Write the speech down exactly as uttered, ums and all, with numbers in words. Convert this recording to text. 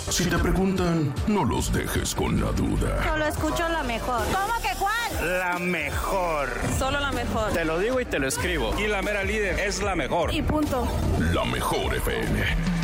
Si te preguntan, no los dejes con la duda. Solo escucho la mejor. ¿Cómo que cuál? La mejor. Solo la mejor. Te lo digo y te lo escribo. Y la mera líder es la mejor. Y punto. La mejor F M.